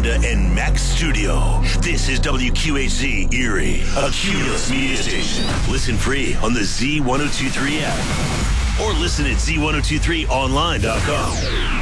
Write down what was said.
Miranda and Max Studio. This is WQHZ Erie, a Cumulus media station. Listen free on the Z1023 app or listen at Z1023online.com.